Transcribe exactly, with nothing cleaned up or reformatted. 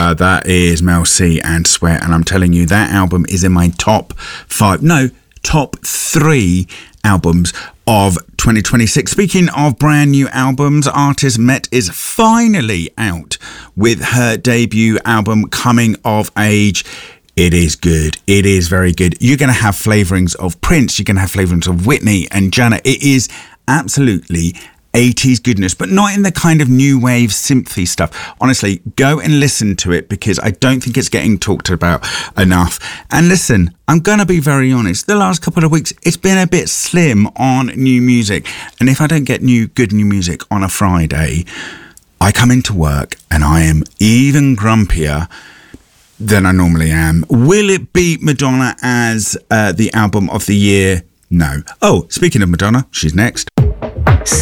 Uh, that is Mel C and Sweat, and I'm telling you, that album is in my top five, no, top three albums of twenty twenty-six. Speaking of brand new albums, artist Met is finally out with her debut album, Coming of Age. It is good. It is very good. You're going to have flavourings of Prince. You're going to have flavourings of Whitney and Janet. It is absolutely eighties goodness, but not in the kind of new wave synthy stuff. Honestly, go and listen to it because I don't think it's getting talked about enough. And listen, I'm going to be very honest. The last couple of weeks, it's been a bit slim on new music. And if I don't get new, good new music on a Friday, I come into work and I am even grumpier than I normally am. Will it beat Madonna as uh, the album of the year? No. Oh, speaking of Madonna, she's next.